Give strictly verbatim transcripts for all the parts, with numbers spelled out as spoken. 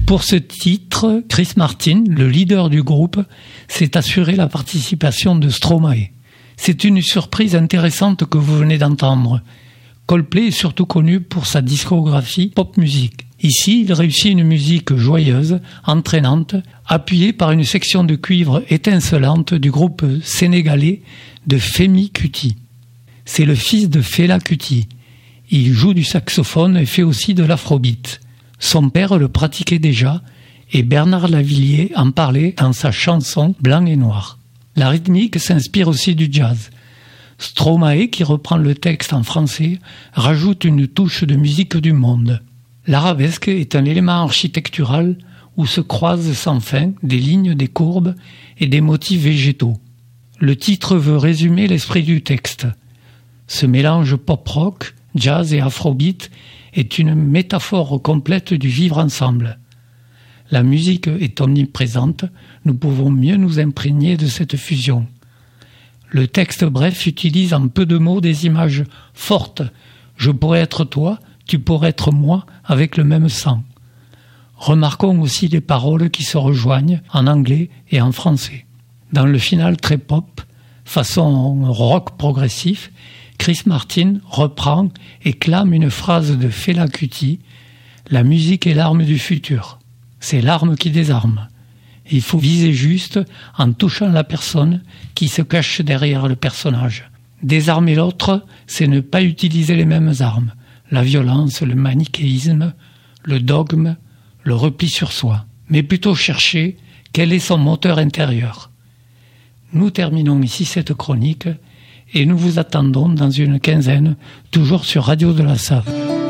Pour ce titre, Chris Martin, le leader du groupe, s'est assuré la participation de Stromae. C'est une surprise intéressante que vous venez d'entendre. Coldplay est surtout connu pour sa discographie pop musique. Ici, il réussit une musique joyeuse, entraînante, appuyée par une section de cuivre étincelante du groupe sénégalais de Femi Kuti. C'est le fils de Fela Kuti. Il joue du saxophone et fait aussi de l'afrobeat. Son père le pratiquait déjà et Bernard Lavilliers en parlait dans sa chanson Blanc et Noir. La rythmique s'inspire aussi du jazz. Stromae, qui reprend le texte en français, rajoute une touche de musique du monde. L'arabesque est un élément architectural où se croisent sans fin des lignes, des courbes et des motifs végétaux. Le titre veut résumer l'esprit du texte. Ce mélange pop-rock, jazz et afrobeat est une métaphore complète du vivre ensemble. La musique est omniprésente, nous pouvons mieux nous imprégner de cette fusion. Le texte bref utilise en peu de mots des images fortes. Je pourrais être toi, tu pourrais être moi, avec le même sang. Remarquons aussi les paroles qui se rejoignent en anglais et en français. Dans le final très pop, façon rock progressif, Chris Martin reprend et clame une phrase de Fela Kuti « La musique est l'arme du futur. C'est l'arme qui désarme. Il faut viser juste en touchant la personne qui se cache derrière le personnage. Désarmer l'autre, c'est ne pas utiliser les mêmes armes. La violence, le manichéisme, le dogme, le repli sur soi. Mais plutôt chercher quel est son moteur intérieur. » Nous terminons ici cette chronique et nous vous attendons dans une quinzaine, toujours sur Radio de la Save.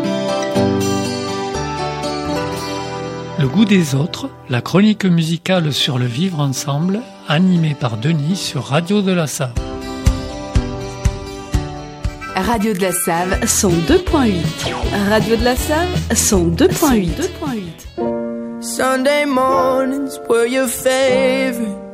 Le goût des autres, la chronique musicale sur le vivre ensemble, animée par Denis sur Radio de la Save. Radio de la Save, cent deux point huit. Radio de la Save, cent deux point huit. Sunday mornings were your favorite.